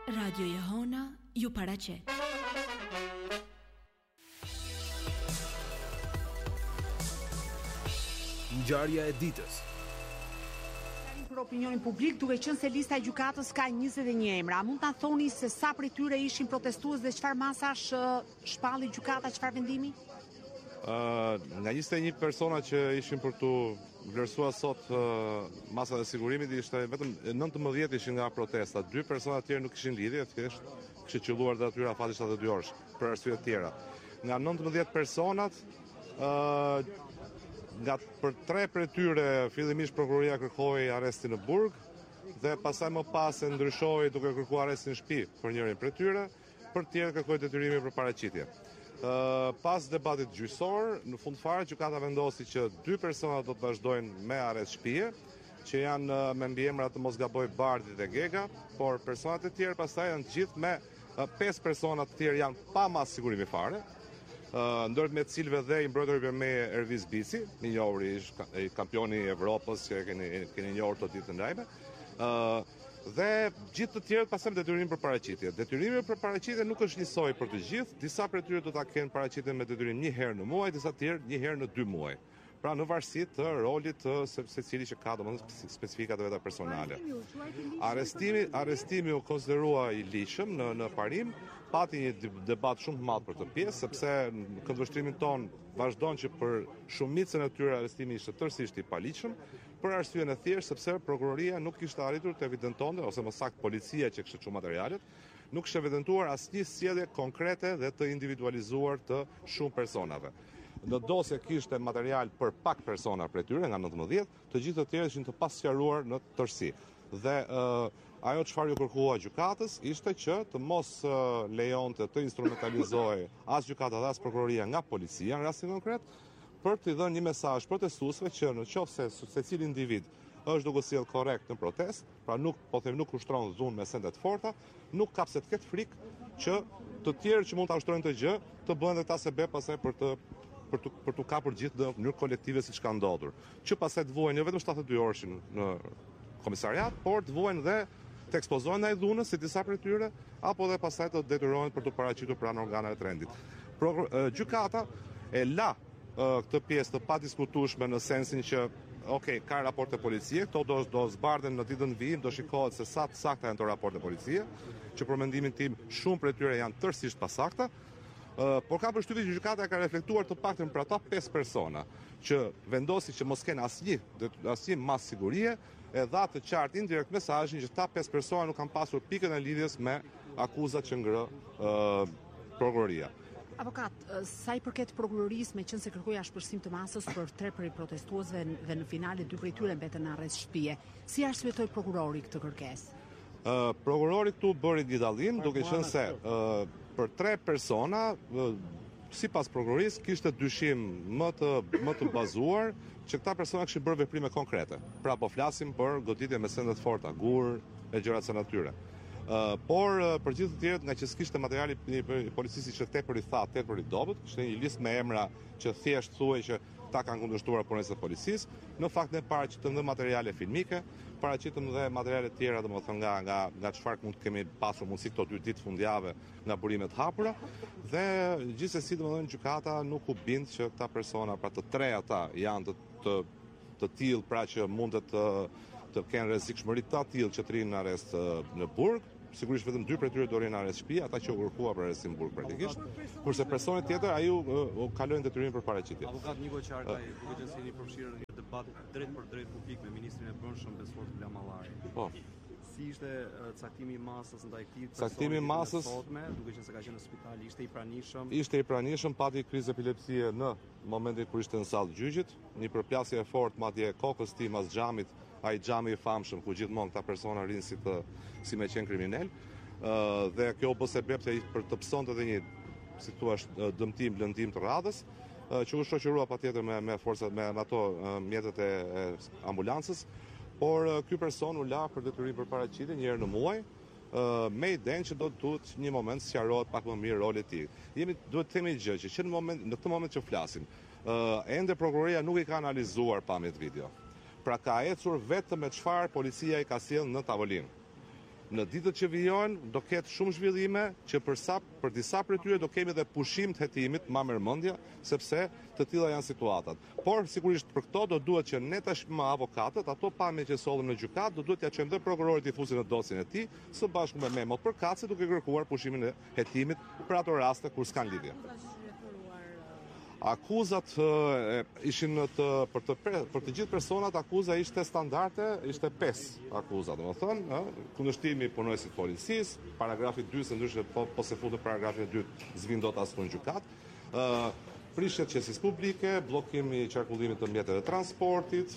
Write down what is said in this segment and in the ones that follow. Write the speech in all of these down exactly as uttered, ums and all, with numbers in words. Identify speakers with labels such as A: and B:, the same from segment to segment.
A: Radio Jehona ju paraqet.
B: Ngjarja e ditës.
C: Për opinionin publik, duke qenë se lista e gjykatës ka njëzet e një emra, mund ta thoni se sa prej tyre ishin protestues dhe çfarë masash shpalli gjykata, çfarë vendimi?
D: Uh, nga njëzet e një persona që ishin për tu vlerësuar sot uh, masat e sigurimit, ishte vetëm nëntëmbëdhjetë ishin nga protesta. Dy persona të tjerë nuk kishin lidhje, thjesht kishin qelluar dhe atyra afati shtatëdhjetë dy orësh për arsye të tjera. Nga nëntëmbëdhjetë personat, uh, nga për tre prej tyre fillimisht prokuroria kërkoi arrestin në burg dhe pastaj më pas e ndryshoi duke kërkuar arrestin në shtëpi për njërin prej tyre, për të tjerë kërkoi detyrimin për paraqitje. Uh, pas debatit gjyqësor, në fund fare gjykata vendosi që dy persona do të vazhdojnë me arrest shtëpie, që janë uh, me mbiemra të mos gaboj Bardhi dhe Gega, por personat e tjerë pastaj janë të gjithë me uh, pesë persona të tjerë janë pa mas sigurimi fare. Uh, ndër me të cilëve dhe i mbrojtori Bermeje Erviz Bici, i njohur i kampioni i Evropës që keni keni njohur të ditë ndajme. Uh, Dhe gjithë të tjerët pasëm detyrim për paraqitje. Detyrimi për paraqitje nuk është njësoj për të gjithë, disa prej tyre do ta kenë paraqitje me detyrim një herë në muaj, disa të tjerë një herë në dy muaj. Pra në varësi të rolit të secili që ka domethënë specifikat e veta personale. Arrestimi, arrestimi u konsiderua i ligjshëm në në parim, pati një debat shumë të madh për të pjesë, sepse në këndvështrimin ton vazhdon që për shumicën e tyre arrestimi ishte tërësisht i paligjshëm, për arsyeën e thjeshtë sepse prokuroria nuk kishte arritur të evidentonte, ose më saktë policia që kishte shumë materialet, nuk kishte evidentuar asnjë sjellje konkrete dhe të individualizuar të shumë personave. Në dosje kishte material për pak persona prej tyre nga nëntëmbëdhjetë, të gjithë të tjerë ishin të pasqaruar në tërësi. Dhe uh, ajo çfarë ju kërkua gjykatës ishte që të mos uh, lejonte të instrumentalizohej as gjykata dhe as prokuroria nga policia në rastin konkret, për të dhënë një mesazh protestuesve që në qoftë se secili individ është duke sjellë korrekt në protest, pra nuk po them nuk ushtron dhunë me sende të forta, nuk ka pse të ketë frikë që të tjerë që mund ta ushtrojnë të gjë, të bëhen dhe ta sebeb pastaj për të për të për të kapur gjithë në mënyrë kolektive siç ka ndodhur. Që pastaj të vuajnë jo vetëm shtatëdhjetë dy orësh në komisariat, por të vuajnë dhe të ekspozohen ndaj dhunës si disa prej tyre, apo dhe pastaj të detyrohen për të paraqitur pranë organeve të rendit. Gjykata e la këtë pjesë të padiskutueshme në sensin që okay, ka raporte policie, këto do do zbardhen në ditën vijim, do shikohet se sa të sakta janë këto raporte policie, që për mendimin tim shumë prej tyre janë tërësisht pasakta. Uh, por ka përshtypjen që gjykata ka reflektuar të paktën për ata pesë persona që vendosi që mos kenë asnjë asnjë mas sigurie, e dha të qartë indirekt mesazhin që ta pesë persona nuk kanë pasur pikën e lidhjes me akuzat që ngrë uh, prokuroria.
C: Avokat, sa i përket prokurorisë, me qenë se kërkoi ashpërsim të masës për tre prej protestuesve dhe në finale dy prej tyre mbetën në arrest shtëpie, si arsyetoi prokurori këtë kërkesë?
D: Uh, prokurori këtu bëri një dallim duke qenë se uh, për tre persona, uh, sipas prokurorisë, kishte dyshim më të më të bazuar që këta persona kishin bërë veprime konkrete. Pra po flasim për goditje me sende të forta, gur e gjëra të natyre. Uh, por uh, për gjithë të tjerët, nga që s'kishte materiali i policisë që tepër i thatë, tepër i dobët, kishte një listë me emra që thjesht thuaj që ta kanë kundërshtuar punësit të policisë. Në fakt ne paraqitëm dhe materiale filmike, paraqitëm dhe materiale tjera, domethënë nga nga nga çfarë mund të kemi pasur mundësi këto dy ditë fundjavë nga burimet hapura, dhe gjithsesi domethënë gjykata nuk u bind që këta persona, pra të tre ata janë të të, të tillë pra që mund të të kenë rrezikshmëri të tillë që të rinë në arrest në burg. Sigurisht vetëm dy prej tyre do rinë në arrest shtëpi, ata që u kërkuan për arrestin në burg praktikisht, kurse personi tjetër ai u, u kaloi detyrimin për paraqitje.
E: Avokat Niko Qarkaj, duke qenë se jeni përfshirë në një debat drejt për drejt publik me ministrin e Brendshëm Besor Blamallari.
D: Po.
E: Si ishte caktimi i masës ndaj këtij personi?
D: Caktimi i masës,
E: sotme, duke qenë se ka qenë në spital, ishte i pranishëm.
D: Ishte i pranishëm, pati krizë epilepsie në momentin kur ishte në sallë gjyqit, një përplasje e fortë madje kokës tim as xhamit, ai xhami i famshëm ku gjithmonë këta persona rinë si të si me qenë kriminal. Uh, dhe kjo u bë sebeb të për të psonte edhe një, si thua, dëmtim, lëndim të radhës, uh, që u shoqërua patjetër me me forcat me ato uh, mjetet e, e ambulancës, por uh, ky person u la për detyrim për paraqitje një herë në muaj, uh, me idenë që do të duhet një moment sqarohet pak më mirë roli i tij. Jemi duhet të themi gjë që, që në moment në këtë moment që flasim, uh, ende prokuroria nuk i ka analizuar pamjet video. Pra ka ecur vetëm me çfarë policia i ka sjellë në tavolinë. Në ditët që vijojnë do ketë shumë zhvillime që për sa për disa prej tyre do kemi edhe pushim të hetimit, ma mërmendja, sepse të tilla janë situatat. Por sigurisht për këto do duhet që ne tashmë avokatët, ato pamje që sollim në gjykatë, do duhet t'ia çojmë dhe prokurorit i fusin në dosjen e tij, së bashku me memot përkatëse duke kërkuar pushimin e hetimit për ato raste kur s'kan lidhje. Akuzat e, ishin të, për, të, për të gjithë personat akuza ishte standarde, ishte pesë akuza, domethënë, kundërshtimi i punojësit policisë, paragrafi dy se ndryshe po, po se futet paragrafi dy s'vin dot as në gjykat. Ë prishje qesis publike, bllokimi i qarkullimit të mjeteve të transportit,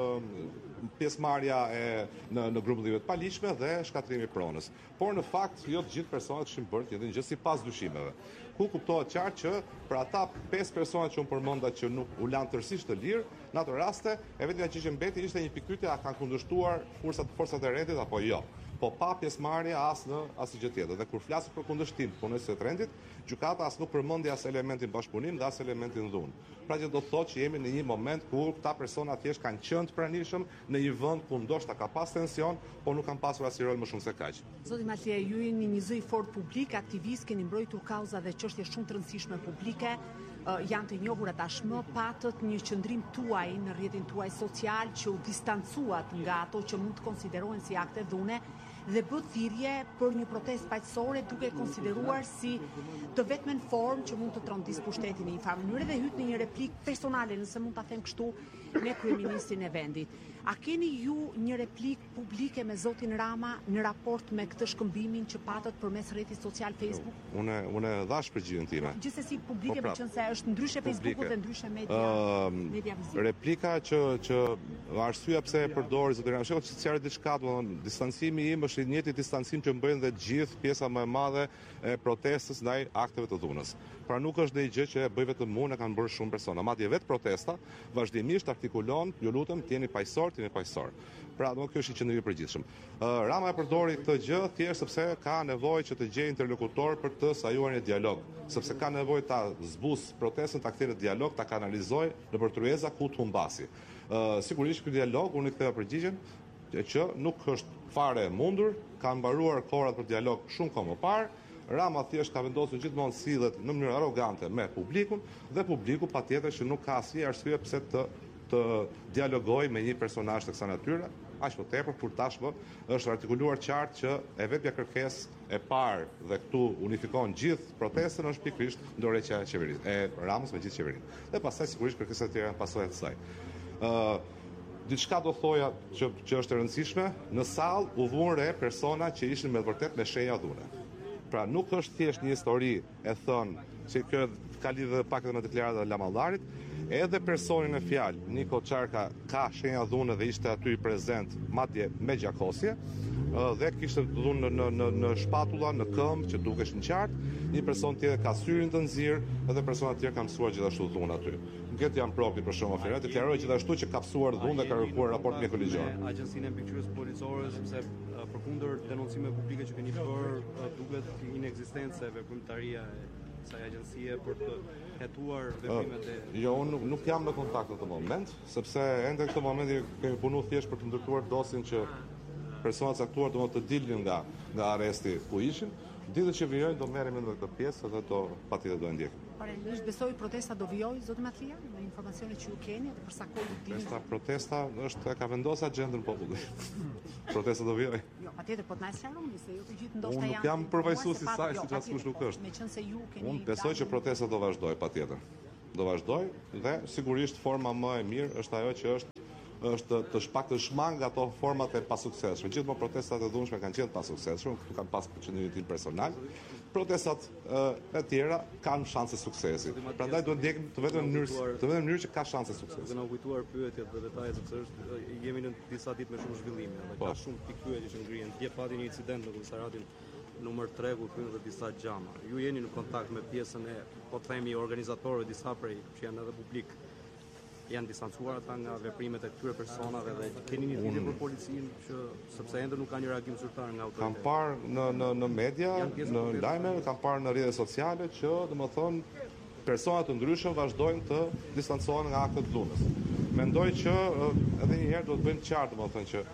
D: pjesëmarrja e në në grumbullime të paligjshme dhe shkatrimi i pronës. Por në fakt jo të gjithë personat kishin bërë të njëjtën gjë sipas dyshimeve. Ku kuptohet qartë që për ata pesë persona që unë përmenda që nuk u lanë tërësisht të lirë, në ato raste e vetmja që ishte mbeti ishte një pikpyetje a kanë kundërshtuar forcat forcat e rendit apo jo. Po pa pjesëmarrje as në asnjë gjë tjetër. Dhe kur flasim për kundërshtim të punësve të rendit, gjykata as nuk përmendi as elementin bashkëpunim dhe as elementin dhunë. Pra që do të thotë që jemi në një moment ku këta persona thjesht kanë qenë të pranishëm në një vend ku ndoshta ka pas tension, por nuk kanë pasur asnjë rol më shumë se kaq.
C: Zoti Matlia, ju jeni një zë i fortë publik, aktivist, keni mbrojtur kauza dhe çështje shumë të rëndësishme publike. Uh, janë të njohura tashmë, patët një qëndrim tuaj në rrjetin tuaj social që u distancuat nga ato që mund të konsiderohen si akte dhune dhe bë thirrje për një protestë paqësore duke konsideruar si të vetmen formë që mund të trondis pushtetin në një farë mënyrë dhe hyt në një replikë personale, nëse mund ta them kështu, me kryeministrin e vendit. A keni ju një replikë publike me zotin Rama në raport me këtë shkëmbimin që patët përmes rrjetit social Facebook?
D: Unë unë dhash përgjigjen time.
C: Gjithsesi publike, po, pra, me qenë se është ndryshe Facebooku dhe ndryshe media,
D: uh,
C: media vizit.
D: Replika që që arsyeja pse e përdori zoti Rama, shikoj se çfarë diçka, domethënë distancimi im është i njëjti distancim që mbajnë dhe gjithë pjesa më e madhe e protestës ndaj akteve të dhunës. Pra nuk është ndonjë gjë që e bëj vetëm unë, e kanë bërë shumë persona. Madje vetë protesta vazhdimisht artikulon, ju lutem, t'jeni paqësor, t'jeni paqësor. Pra, do kjo është i qendrimi i përgjithshëm. Uh, Rama e përdori këtë gjë thjesht sepse ka nevojë që të gjejë interlokutor për të sajuar një dialog, sepse ka nevojë ta zbus protestën, ta kthejë në dialog, ta kanalizojë nëpër tryeza ku të humbasi. Uh, sigurisht ky dialog, unë i ktheva përgjigjen që nuk është fare e mundur, kanë mbaruar kohrat për dialog shumë kohë më parë. Rama thjesht ka vendosur gjithmonë sillet në mënyrë arrogante me publikun dhe publiku patjetër që nuk ka asnjë arsye pse të të dialogoj me një personazh të kësaj natyre, aq më tepër kur tashmë është artikuluar qartë që e vetmja kërkesë e parë dhe këtu unifikon gjithë protestën është pikërisht ndërheqja e qeverisë, e Ramës me gjithë qeverinë. Dhe pastaj sigurisht kërkesat e tjera janë pasojë të saj. Ë uh, Diçka do thoja që, që është e rëndësishme, në sallë u vuan re persona që ishin me vërtet me shenja dhune. Pra nuk është thjesht një histori e thënë që kjo ka lidhje pak edhe me deklaratën e Lamallarit, edhe personi në fjalë, Niko Çarka, ka shenja dhune dhe ishte aty prezent, madje me gjakosje, dhe kishte dhunë në, në, në shpatulla, në këmbë, që dukeshin qartë. Një person tjetër ka syrin të nxirr, edhe persona tjerë kanë mësuar gjithashtu dhunë aty. Këtë janë propri për shumë aferë, deklaroi gjithashtu që ka psuar dhunë dhe ka kërkuar raport mjekëligjor.
E: Agjencinë e mbikëqyrjes policore, sepse përkundër denoncimeve publike që keni bërë, duket inekzistencë e veprimtaria e kësaj agjencie për të hetuar veprimet e...
D: Jo, unë nuk, nuk jam në kontakt në këtë moment, sepse ende këtë moment kemi punuar thjesht për të ndërtuar dosin që personat caktuar do të dilnin nga nga arresti ku ishin. Ditët që vijojnë do merremi me këtë pjesë dhe do patjetër do e ndjekim.
C: Paralelisht besoj protesta do vijojë, zoti Matlia, me informacione që ju keni dhe për sa kohë do dini.
D: Protesta, protesta është ka vendosur agjendën popullit. Protesta do vijojë.
C: Jo, patjetër, po të na sqaroni se jo të gjithë ndoshta janë.
D: Unë nuk jam përfaqësues i saj, siç askush nuk është.
C: Meqense ju keni.
D: Unë besoj që protesta do vazhdoj patjetër. Do vazhdoj dhe sigurisht forma më e mirë është ajo që është është të shpak të shmang nga ato format e pasuksesshme. Gjithmonë protestat e dhunshme kanë qenë pasuksesshme, këtu kanë pas qëndrimin tim personal. Protestat e tjera kanë shanse suksesi. Prandaj duhet ndjekim të vetëm në mënyrë të vetëm mënyrë që ka shanse suksesi.
E: Dhe na u kujtuar pyetjet dhe detajet sepse është jemi në disa ditë me shumë zhvillime dhe ka shumë pikë pyetje që ngrihen. Dje pati një incident në komisariatin numër tre ku kryen dhe disa xhama. Ju jeni në kontakt me pjesën e, po të themi, organizatorëve, disa prej që janë edhe publik. Janë distancuar ata nga veprimet e këtyre personave dhe keni një lidhje për policinë që sepse ende nuk ka një reagim zyrtar nga autoritetet.
D: Kam parë në në në media, në lajme, kam parë në rrjetet sociale që, domethënë, persona të ndryshëm vazhdojnë të distancohen nga aktet dhunës. Mendoj që edhe një herë do të bëjmë qartë, domethënë që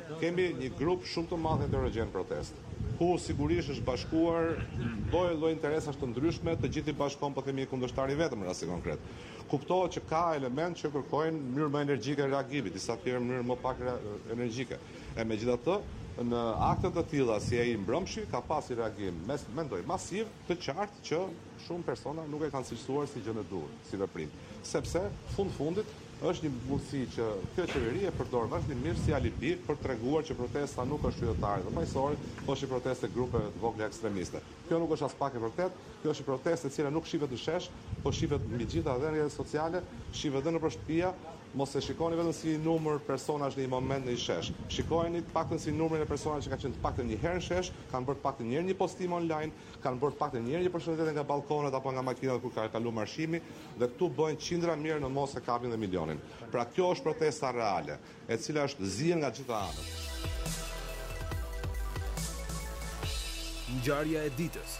D: kemi një grup shumë të madh heterogen protest, ku sigurisht është bashkuar lloj lloj interesash të ndryshme, të gjithë i bashkon po themi kundërshtari vetëm në rastin konkret. Kuptohet që ka element që kërkojnë në mënyrë më energjike reagimi, disa tjerë në mënyrë më pak energjike. E megjithatë, në akte të tilla si ai mbrëmshi ka pasur reagim, mes mendoj masiv të qartë që shumë persona nuk e kanë cilësuar si gjë e dur, si veprim, sepse fund fundit është një mundësi që kjo qeveri e përdor vazhdimisht si alibi për treguar që protesta nuk është qytetare dhe paqësore, por është protestë e grupeve të vogla ekstremiste. Kjo nuk është as pak e vërtet, kjo është protestë e cila nuk shihet në shesh, por shihet mbi gjitha dhe në rrjetet sociale, shihet edhe nëpër shtëpia. Mos e shikoni vetëm si numër personash në një moment në një shesh. Shikojeni të paktën si numrin e personave që kanë qenë të paktën një herë në shesh, kanë bërë të paktën një herë një postim online, kanë bërë të paktën një herë një përshëndetje nga balkonet apo nga makinat kur ka kaluar marshimi, dhe këtu bëhen qindra mirë në mos e kapin dhe milionin. Pra kjo është protesta reale, e cila është zier nga gjitha anët.
B: Ngjarja e ditës.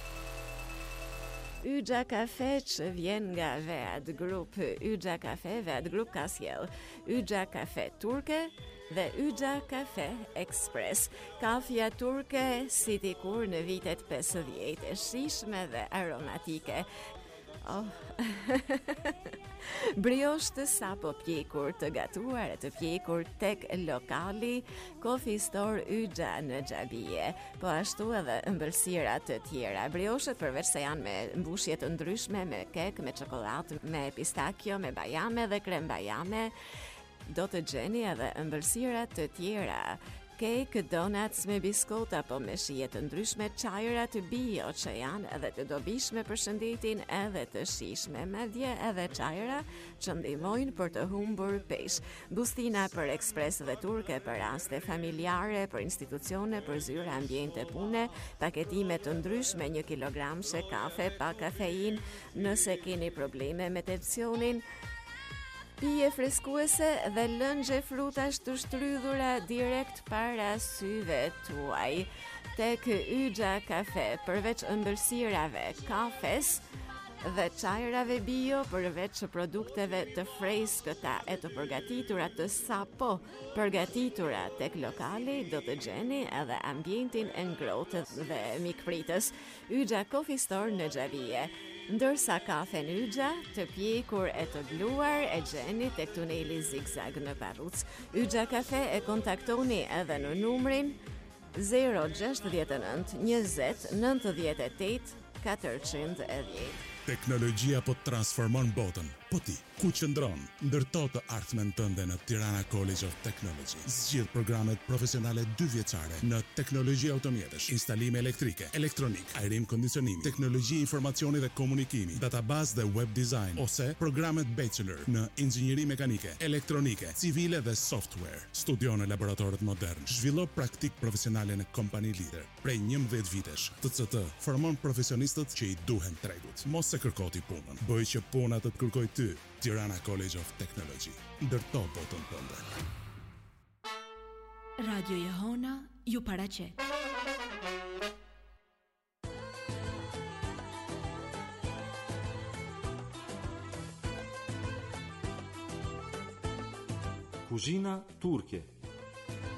F: Yxha Kafe që vjen nga Vead Group. Yxha Kafe, Vead Group ka sjell Yxha Kafe turke dhe Yxha Kafe Express. Kafja turke si dikur në vitet pesëdhjetë, e shijshme dhe aromatike. Oh. Brioche të sapo pjekur, të gatuar e të pjekur tek lokali Coffee Store Yxha në Xhabie, po ashtu edhe ëmbëlsira të tjera. Brioshet përveç se janë me mbushje të ndryshme, me kek, me çokoladë, me pistakjo, me bajame dhe krem bajame, do të gjeni edhe ëmbëlsira të tjera. Cake, donuts me biskot apo me shije të ndryshme, çajra të bio që janë edhe të dobishme për shëndetin edhe të shijshme, madje edhe çajra që ndihmojnë për të humbur peshë. Bustina për ekspres dhe turke për raste familjare, për institucione, për zyra, ambiente pune, paketime të ndryshme, një kilogramshe kafe pa kafein, nëse keni probleme me tensionin, pije freskuese dhe lëngje frutash të shtrydhura direkt para syve tuaj. Tek Yxha Kafe, përveç ëmbëlsirave, kafes dhe çajrave bio, përveç produkteve të freskëta e të përgatitura të sapo përgatitura tek lokali, do të gjeni edhe ambientin e ngrohtë dhe mikpritës. Yxha Coffee Store në Xhabie. Ndërsa kafen Yxha, të pjekur e të bluar, e gjeni tek tuneli Zigzag në Parruc. Yxha Kafe e kontaktoni edhe në numrin zero gjasht nënt njëzet nëntëdhjetë e tetë katërqind e dhjetë.
G: Teknologjia po transformon botën. Po ti, ku qëndron? Ndërto të artmen tënde në Tirana College of Technology. Zgjidh programet profesionale dy vjeçare në teknologji automjetësh, instalime elektrike, elektronik, ajrim kondicionimi, teknologji informacioni dhe komunikimi, database dhe web design, ose programet bachelor në inxhinieri mekanike, elektronike, civile dhe software. Studio në laboratorët modern. Zhvillo praktik profesionale në kompani lider. Prej njëmbëdhjetë vitesh, T C T formon profesionistët që i duhen tregut. Mos se kërkoti punën, bëj që puna të të kërkoj ty. Tirana College of Technology. Ndërto botën tënde.
A: Radio Jehona ju paraqet.
H: Kuzhina turke.